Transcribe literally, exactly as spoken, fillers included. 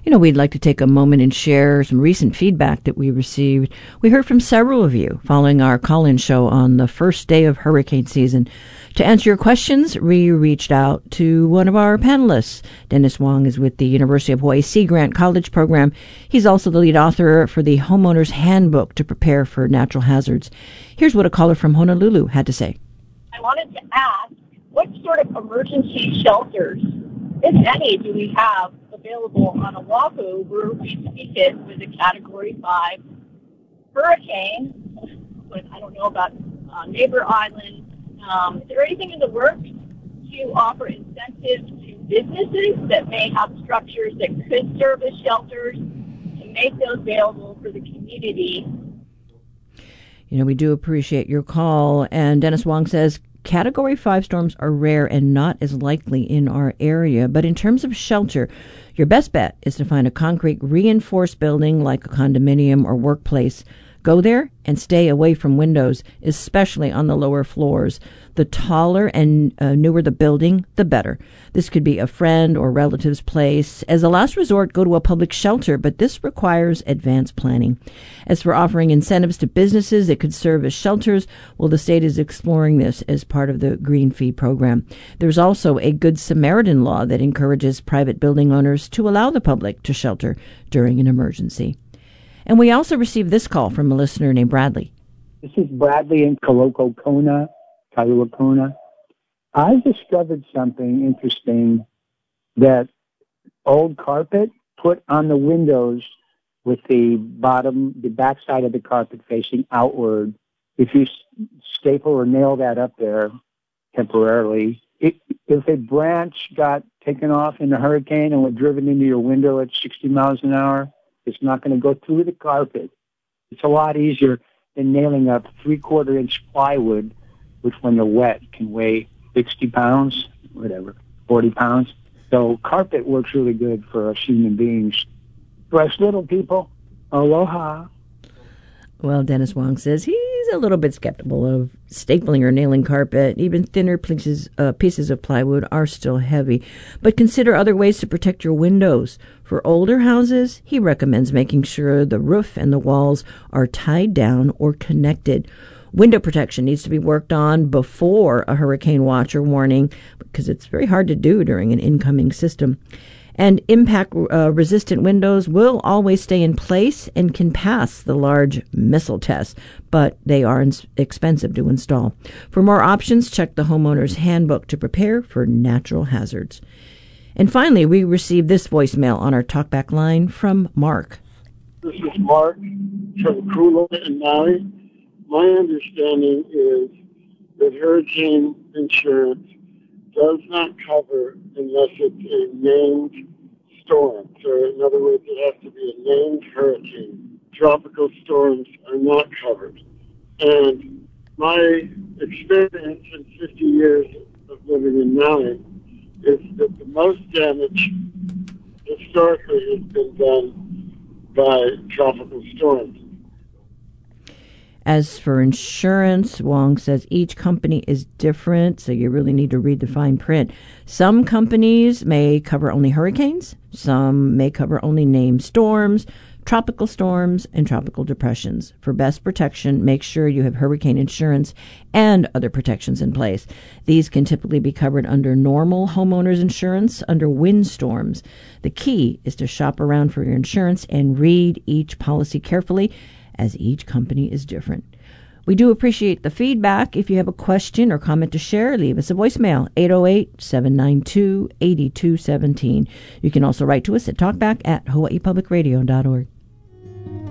You know, we'd like to take a moment and share some recent feedback that we received. We heard from several of you following our call-in show on the first day of hurricane season. To answer your questions, we reached out to one of our panelists. Dennis Wong is with the University of Hawaii Sea Grant College Program. He's also the lead author for the Homeowner's Handbook to Prepare for Natural Hazards. Here's what a caller from Honolulu had to say. I wanted to ask, what sort of emergency shelters, if any, do we have available on Oahu, where we to be hit with a Category five hurricane? But I don't know about uh, neighbor islands. Um, is there anything in the works to offer incentives to businesses that may have structures that could serve as shelters to make those available for the community? You know, we do appreciate your call. And Dennis Wong says, Category five storms are rare and not as likely in our area. But in terms of shelter, your best bet is to find a concrete reinforced building like a condominium or workplace. Go there and stay away from windows, especially on the lower floors. The taller and uh, newer the building, the better. This could be a friend or relative's place. As a last resort, go to a public shelter, but this requires advanced planning. As for offering incentives to businesses that could serve as shelters, well, the state is exploring this as part of the Green Fee program. There's also a Good Samaritan law that encourages private building owners to allow the public to shelter during an emergency. And we also received this call from a listener named Bradley. This is Bradley in Koloko Kona, Kailua Kona. I discovered something interesting, that old carpet put on the windows with the bottom, the backside of the carpet facing outward. If you staple or nail that up there temporarily, it, if a branch got taken off in a hurricane and went driven into your window at sixty miles an hour, it's not going to go through the carpet. It's a lot easier than nailing up three-quarter inch plywood, which when they're wet can weigh sixty pounds, whatever, forty pounds. So carpet works really good for us human beings. For us little people, aloha. Well, Dennis Wong says he's a little bit skeptical of stapling or nailing carpet. Even thinner pieces, uh, pieces of plywood are still heavy. But consider other ways to protect your windows. For older houses, he recommends making sure the roof and the walls are tied down or connected. Window protection needs to be worked on before a hurricane watch or warning, because it's very hard to do during an incoming system. And impact-resistant uh, windows will always stay in place and can pass the large missile test, but they are ins- expensive to install. For more options, check the Homeowner's Handbook to Prepare for Natural Hazards. And finally, we received this voicemail on our talkback line from Mark. This is Mark from Kula and Maui. My understanding is that hurricane insurance does not cover unless it's a named storm. So in other words, it has to be a named hurricane. Tropical storms are not covered. And my experience in fifty years of living in Maui is that the most damage historically has been done by tropical storms. As for insurance, Wong says each company is different, so you really need to read the fine print. Some companies may cover only hurricanes. Some may cover only named storms, tropical storms, and tropical depressions. For best protection, make sure you have hurricane insurance and other protections in place. These can typically be covered under normal homeowners insurance under windstorms. The key is to shop around for your insurance and read each policy carefully, as each company is different. We do appreciate the feedback. If you have a question or comment to share, leave us a voicemail, eight oh eight, seven nine two, eight two one seven. You can also write to us at talkback at hawaii public radio dot org.